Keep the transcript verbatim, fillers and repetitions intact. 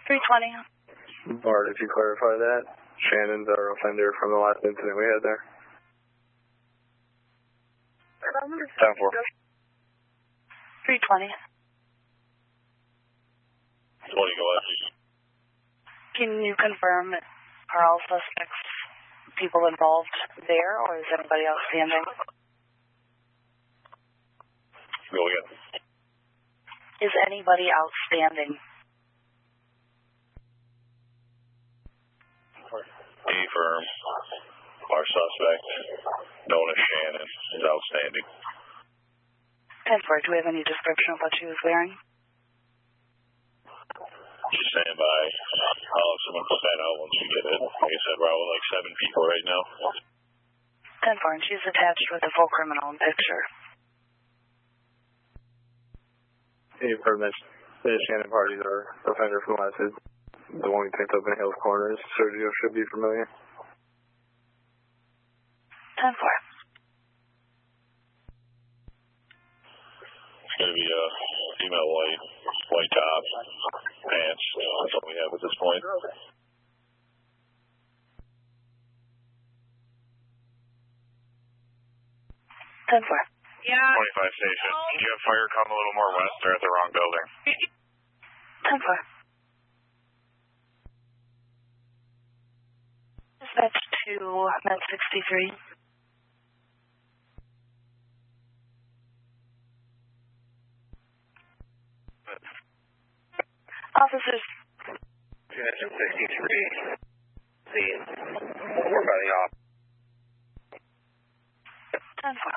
three twenty. Bart, if you clarify that, Shannon's our offender from the last incident we had there. ten four. three twenty. twenty, go ahead. Can you confirm are all suspects people involved there, or is anybody outstanding? Go again. Is anybody outstanding? A firm, our suspect, known as Shannon, is outstanding. ten four, do we have any description of what she was wearing? Just stand by. I'll have someone put that out once we get it. Like I said, we're out with like seven people right now. ten four, and she's attached with a full criminal picture. You've heard mention the Shannon parties are offender from last incident. The one we picked up in Hills Corners. Sergio should be familiar. ten four. It's going to be a female white, white top, pants. That's all we have at this point. ten four. Yeah. twenty-five station. Can you have fire come a little more west? They're at the wrong building. ten four. Dispatch to Med sixty-three. Officers. Med sixty-three. See, we're by the off. ten four.